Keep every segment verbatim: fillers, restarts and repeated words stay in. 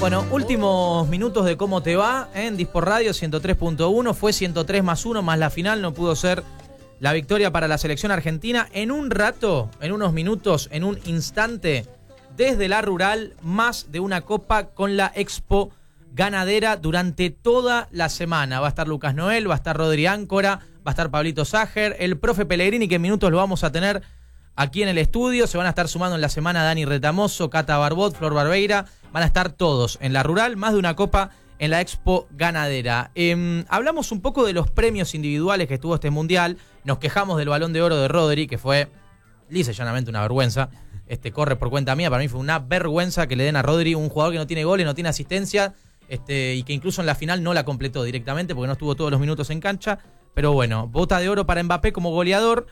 Bueno, últimos minutos de cómo te va en Disport Radio ciento tres punto uno. Fue ciento tres más uno más la final. No pudo ser la victoria para la selección argentina. En un rato, en unos minutos, en un instante, desde la rural, más de una copa con la Expo Ganadera durante toda la semana. Va a estar Lucas Noel, va a estar Rodri Áncora, va a estar Pablito Ságer, el profe Pellegrini, que en minutos lo vamos a tener aquí en el estudio. Se van a estar sumando en la semana Dani Retamoso, Cata Barbot, Flor Barbeira. Van a estar todos en la rural, más de una copa en la Expo Ganadera. Eh, hablamos un poco de los premios individuales que tuvo este mundial. Nos quejamos del Balón de Oro de Rodri, que fue lisa y llanamente una vergüenza. Este corre por cuenta mía. Para mí fue una vergüenza que le den a Rodri, un jugador que no tiene goles, no tiene asistencia, este, y que incluso en la final no la completó directamente porque no estuvo todos los minutos en cancha. Pero bueno, bota de oro para Mbappé como goleador.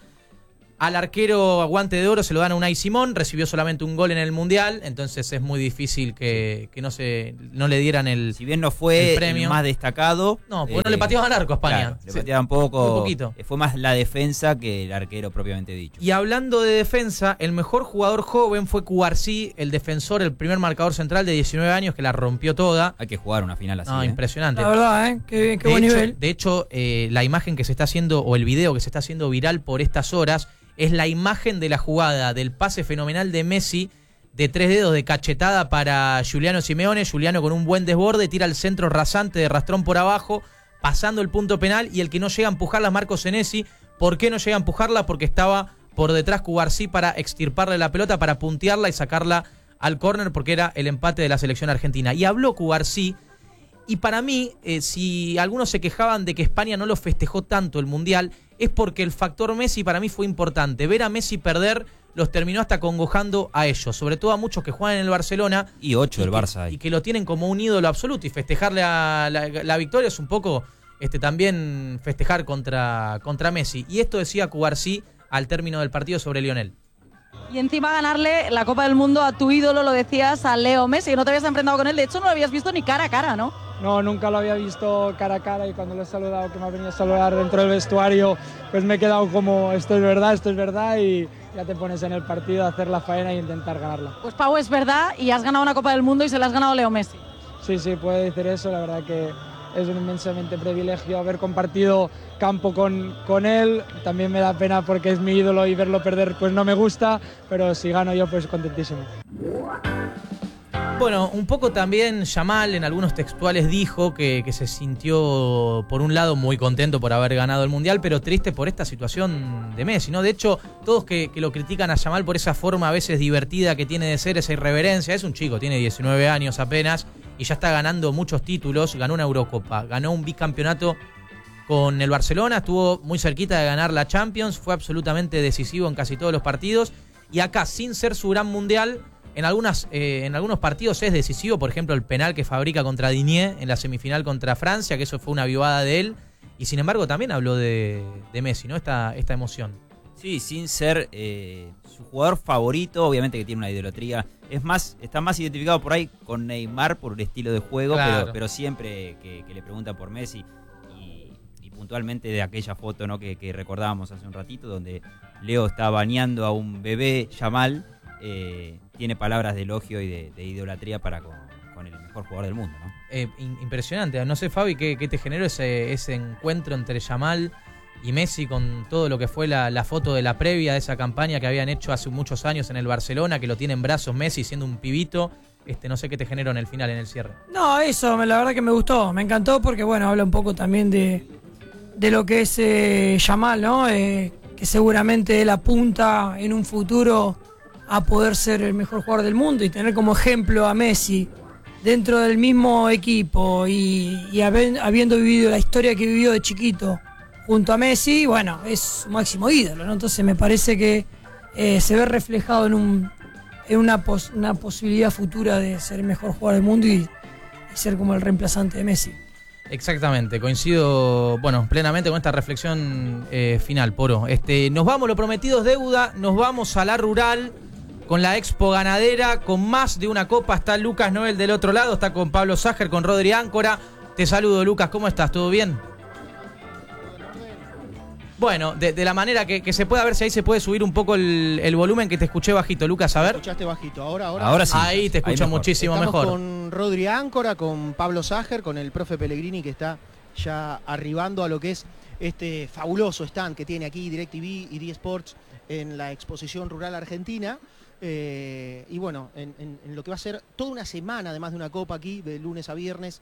Al arquero guante de oro se lo dan a Unai Simón, recibió solamente un gol en el Mundial, entonces es muy difícil que, que no se no le dieran el Si bien no fue el premio. el más destacado. No, porque eh, no le pateaban arco a España. Claro, le pateaban poco. Muy poquito. Fue más la defensa que el arquero propiamente dicho. Y hablando de defensa, el mejor jugador joven fue Cubarsí, el defensor, el primer marcador central de diecinueve años que la rompió toda. Hay que jugar una final así. No, ¿eh? Impresionante. La verdad, ¿eh? Qué, qué buen hecho, nivel. De hecho, eh, la imagen que se está haciendo, o el video que se está haciendo viral por estas horas, es la imagen de la jugada del pase fenomenal de Messi de tres dedos de cachetada para Giuliano Simeone. Giuliano con un buen desborde, tira el centro rasante de rastrón por abajo, pasando el punto penal, y el que no llega a empujarla es Marco Senesi. ¿Por qué no llega a empujarla? Porque estaba por detrás Cubarsí para extirparle la pelota, para puntearla y sacarla al córner, porque era el empate de la selección argentina. Y habló Cubarsí, y para mí, eh, si algunos se quejaban de que España no lo festejó tanto el Mundial, es porque el factor Messi para mí fue importante. Ver a Messi perder los terminó hasta congojando a ellos, sobre todo a muchos que juegan en el Barcelona. Y ocho del que, Barça ahí. Y que lo tienen como un ídolo absoluto, y festejarle a la, la victoria es un poco este, también festejar contra, contra Messi. Y esto decía Cubarsí al término del partido sobre Lionel. Y encima ganarle la Copa del Mundo a tu ídolo, lo decías, a Leo Messi, que no te habías enfrentado con él. De hecho, no lo habías visto ni cara a cara, ¿no? No, nunca lo había visto cara a cara, y cuando lo he saludado, que me ha venido a saludar dentro del vestuario, pues me he quedado como, esto es verdad, esto es verdad, y ya te pones en el partido a hacer la faena e intentar ganarla. Pues Pau, es verdad, y has ganado una Copa del Mundo y se la has ganado a Leo Messi. Sí, sí, puede decir eso, la verdad que es un inmensamente privilegio haber compartido campo con, con él. También me da pena porque es mi ídolo y verlo perder pues no me gusta, pero si gano yo pues contentísimo. Bueno, un poco también Yamal en algunos textuales dijo que, que se sintió, por un lado, muy contento por haber ganado el Mundial, pero triste por esta situación de Messi, ¿no? De hecho, todos que, que lo critican a Yamal por esa forma a veces divertida que tiene de ser, esa irreverencia, es un chico, tiene diecinueve años apenas, y ya está ganando muchos títulos. Ganó una Eurocopa, ganó un bicampeonato con el Barcelona, estuvo muy cerquita de ganar la Champions, fue absolutamente decisivo en casi todos los partidos, y acá, sin ser su gran Mundial, En, algunas, eh, en algunos partidos es decisivo. Por ejemplo, el penal que fabrica contra Digne en la semifinal contra Francia, que eso fue una avivada de él. Y sin embargo también habló de, de Messi, ¿no? Esta, esta emoción. Sí, sin ser eh, su jugador favorito, obviamente que tiene una idolatría. Es más, está más identificado por ahí con Neymar por el estilo de juego, Claro. pero, pero siempre que, que le preguntan por Messi, y, y puntualmente de aquella foto, ¿no? que, que recordábamos hace un ratito, donde Leo está bañando a un bebé, Yamal, eh, tiene palabras de elogio y de, de idolatría para con, con el mejor jugador del mundo, ¿no? Eh, in, impresionante. No sé, Fabi, ¿qué, qué te generó ese, ese encuentro entre Yamal y Messi con todo lo que fue la, la foto de la previa de esa campaña que habían hecho hace muchos años en el Barcelona, que lo tiene en brazos Messi siendo un pibito? Este, no sé qué te generó en el final, en el cierre. No, eso, la verdad que me gustó, me encantó porque, bueno, habla un poco también de, de lo que es eh, Yamal, ¿no? Eh, que seguramente él apunta en un futuro a poder ser el mejor jugador del mundo y tener como ejemplo a Messi dentro del mismo equipo y, y haber, habiendo vivido la historia que vivió de chiquito junto a Messi, bueno, es su máximo ídolo, ¿no? Entonces me parece que eh, se ve reflejado en, un, en una, pos, una posibilidad futura de ser el mejor jugador del mundo y, y ser como el reemplazante de Messi. Exactamente, coincido, bueno, plenamente con esta reflexión eh, final, Poro. Este, nos vamos, lo prometido es deuda, nos vamos a la rural con la Expo Ganadera, con más de una copa. Está Lucas Noel del otro lado, está con Pablo Ságer, con Rodri Áncora. Te saludo, Lucas, ¿cómo estás? ¿Todo bien? Bueno, de, de la manera que, que se pueda ver si ahí se puede subir un poco el, el volumen, que te escuché bajito, Lucas, a ver. Escuchaste bajito, ahora, ahora. Ahora sí. Ahí te escucho ahí mejor. muchísimo Estamos mejor. con Rodri Áncora, con Pablo Sager, con el profe Pellegrini, que está ya arribando a lo que es este fabuloso stand que tiene aquí DirecTV y D Sports en la Exposición Rural Argentina. Eh, y bueno, en, en, en lo que va a ser toda una semana, además de una copa aquí, de lunes a viernes,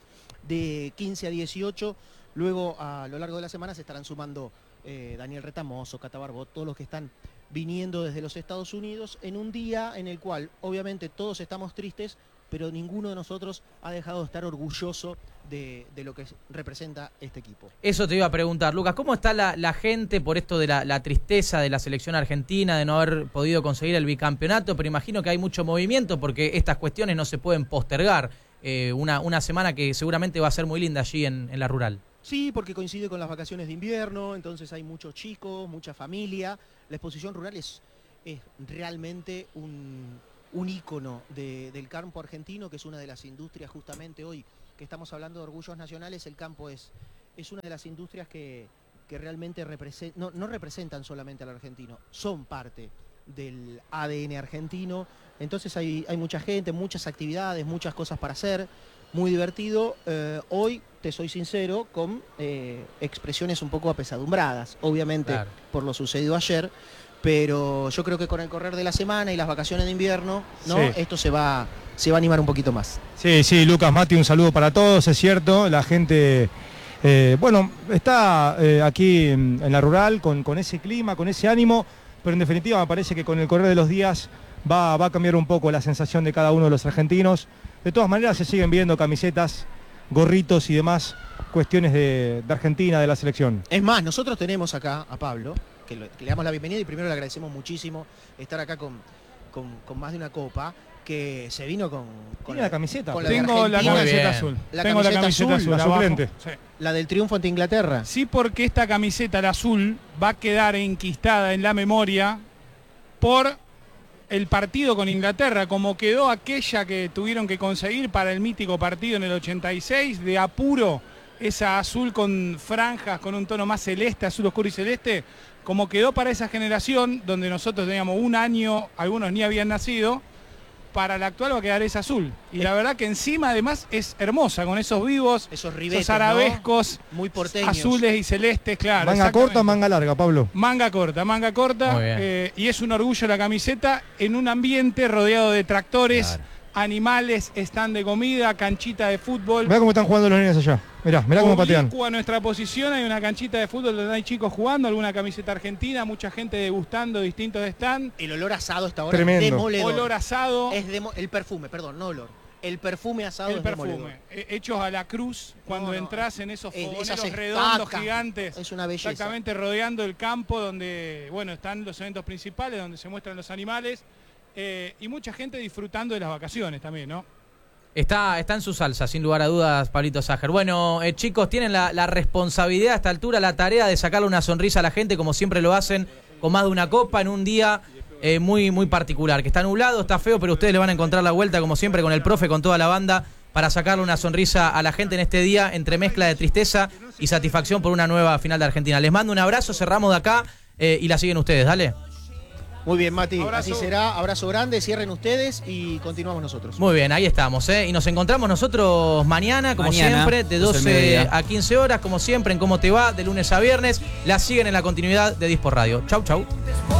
de quince a dieciocho. Luego, a lo largo de la semana, se estarán sumando eh, Daniel Retamoso, Cata Barbot, todos los que están viniendo desde los Estados Unidos, en un día en el cual, obviamente, todos estamos tristes, pero ninguno de nosotros ha dejado de estar orgulloso de, de lo que representa este equipo. Eso te iba a preguntar, Lucas, ¿cómo está la, la gente por esto de la, la tristeza de la selección argentina, de no haber podido conseguir el bicampeonato? Pero imagino que hay mucho movimiento porque estas cuestiones no se pueden postergar. Eh, una, una semana que seguramente va a ser muy linda allí en, en la rural. Sí, porque coincide con las vacaciones de invierno, entonces hay muchos chicos, mucha familia. La exposición rural es, es realmente un, un ícono de, del campo argentino, que es una de las industrias justamente hoy que estamos hablando de orgullos nacionales. El campo es, es una de las industrias que, que realmente represent, no, no representan solamente al argentino, son parte del A D N argentino. Entonces hay, hay mucha gente, muchas actividades, muchas cosas para hacer, muy divertido. Eh, hoy, te soy sincero, con eh, expresiones un poco apesadumbradas, obviamente, claro, por lo sucedido ayer, pero yo creo que con el correr de la semana y las vacaciones de invierno, ¿no? Sí. Esto se va, se va a animar un poquito más. Sí, sí, Lucas, Mati, un saludo para todos, es cierto, la gente, eh, bueno, está eh, aquí en, en la rural con, con ese clima, con ese ánimo, pero en definitiva me parece que con el correr de los días va, va a cambiar un poco la sensación de cada uno de los argentinos. De todas maneras se siguen viendo camisetas, gorritos y demás cuestiones de, de Argentina, de la selección. Es más, nosotros tenemos acá a Pablo, que, lo, que le damos la bienvenida y primero le agradecemos muchísimo estar acá con, con, con más de una copa, que se vino con, con la, la camiseta. Con la Tengo la camiseta azul. La Tengo camiseta la camiseta azul, azul, la suplente. Sí. La del triunfo ante Inglaterra. Sí, porque esta camiseta, la azul, va a quedar enquistada en la memoria por el partido con Inglaterra, como quedó aquella que tuvieron que conseguir para el mítico partido en el ochenta y seis, de apuro, esa azul con franjas, con un tono más celeste, azul oscuro y celeste, como quedó para esa generación, donde nosotros teníamos un año, algunos ni habían nacido. Para la actual va a quedar esa azul. Y la verdad que encima además es hermosa, con esos vivos, esos ribetes, esos arabescos, ¿no? Muy porteños. Azules y celestes, claro. Manga corta, manga larga, Pablo. Manga corta, manga corta. Eh, y es un orgullo la camiseta en un ambiente rodeado de tractores, claro, animales, stand de comida, canchita de fútbol. Mirá cómo están jugando los nenes allá. Mirá, mirá cómo patean. A nuestra posición hay una canchita de fútbol donde hay chicos jugando, alguna camiseta argentina, mucha gente degustando distintos stand. El olor asado hasta ahora Tremendo. es demoledor. Olor asado. Es demo, el perfume, perdón, no olor. El perfume asado el es perfume. demoledor. Hechos a la cruz, cuando no, no, entras en esos fogoneros redondos, gigantes. Es una belleza. Exactamente, rodeando el campo donde, bueno, están los eventos principales, donde se muestran los animales. Eh, y mucha gente disfrutando de las vacaciones también, ¿no? Está, está en su salsa, sin lugar a dudas, Pablito Sager. Bueno, eh, chicos, tienen la, la responsabilidad a esta altura, la tarea de sacarle una sonrisa a la gente, como siempre lo hacen, con más de una copa en un día eh, muy, muy particular. Que está nublado, está feo, pero ustedes le van a encontrar la vuelta, como siempre, con el profe, con toda la banda, para sacarle una sonrisa a la gente en este día, entre mezcla de tristeza y satisfacción por una nueva final de Argentina. Les mando un abrazo, cerramos de acá eh, y la siguen ustedes, dale. Muy bien, Mati, abrazo. Así será, abrazo grande, cierren ustedes y continuamos nosotros. Muy bien, ahí estamos, ¿eh? Y nos encontramos nosotros mañana, como mañana, siempre, de doce a quince horas, como siempre, en Cómo Te Va, de lunes a viernes. La siguen en la continuidad de Dispor Radio. Chau, chau.